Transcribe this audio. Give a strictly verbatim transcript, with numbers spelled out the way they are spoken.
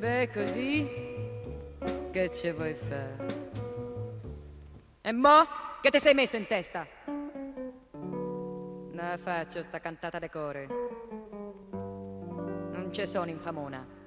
Beh, così che ci vuoi fare? E mo' che ti sei messo in testa? La faccio sta cantata de core. Non ci sono infamona.